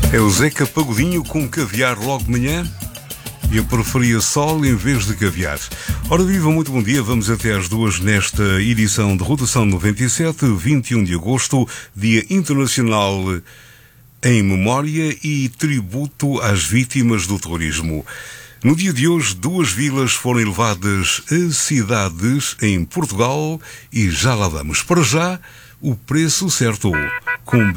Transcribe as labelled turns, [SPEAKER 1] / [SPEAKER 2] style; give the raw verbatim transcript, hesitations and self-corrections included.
[SPEAKER 1] É o Zeca Pagodinho com caviar logo de manhã. Eu preferia sol em vez de caviar. Ora viva, muito bom dia. Vamos até às duas nesta edição de Rotação noventa e sete, vinte e um de agosto, Dia Internacional em Memória e Tributo às Vítimas do Terrorismo. No dia de hoje, duas vilas foram elevadas a cidades em Portugal e já lá vamos. Para já, o preço certo. Com